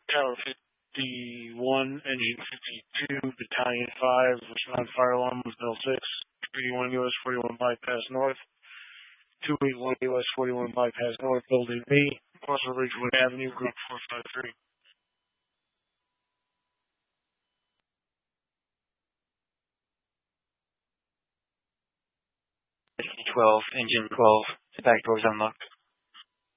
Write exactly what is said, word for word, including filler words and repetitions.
Tower fifty-one, Engine fifty-two, Battalion five, respond fire alarm was Bill six, eighty-one U S forty-one bypass north, two eighty-one U S forty-one bypass north, Building B, Crossroad Ridgewood Avenue, Group four five three. twelve, Engine twelve, the back doors unlocked.